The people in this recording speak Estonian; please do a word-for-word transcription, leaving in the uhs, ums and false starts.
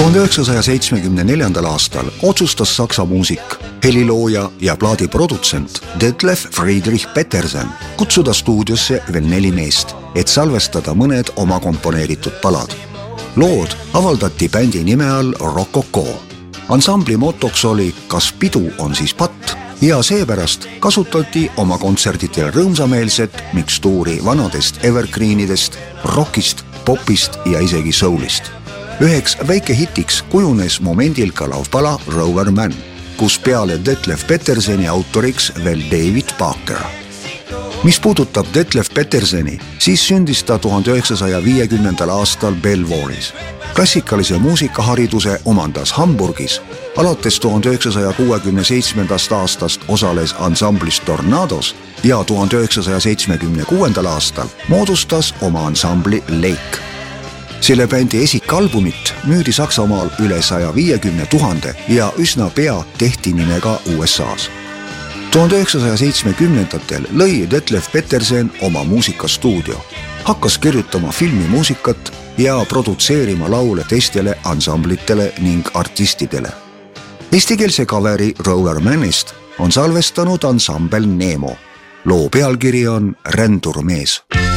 tuhande üheksasaja seitsmekümne neljandal aastal otsustas saksa muusik, helilooja ja plaadiprodutsent Detlef Friedrich Petersen kutsuda stuudiosse veel neli meest, et salvestada mõned oma komponeeritud palad. Lood avaldati bändi nime all Rokoko. Ansambli motoks oli "Kas pidu on siis patt?" ja seepärast kasutati oma kontserditel rõõmsameelset mikstuuri vanadest evergreenidest, rockist, popist ja isegi soulist. Üheks väikehitiks kujunes momendil ka laulpala Rover Man, kus peale Detlef Peterseni autoriks veel David Parker. Mis puudutab Detlef Peterseni, siis sündis ta tuhande üheksasaja viiekümnendal aastal Belvoris. Klassikalise muusikahariduse omandas Hamburgis. Alates tuhande üheksasaja kuuekümne seitsmendast aastast osales ansamblis Tornados ja tuhande üheksasaja seitsmekümne kuuendal aastal moodustas oma ansambli Lake. Selle bändi esikalbumit müüdi Saksamaal üle saja viiekümne tuhande ja üsna pea tehti nimega U S A's. tuhande üheksasaja seitsmekümnendatel lõi Detlef Petersen oma muusikastuudio, hakkas kirjutama filmimuusikat ja produtseerima laule teistele ansamblitele ning artistidele. Eestikeelse kaveri Rover Manist on salvestanud ansambel Nemo. Loo pealkiri on Rändur mees.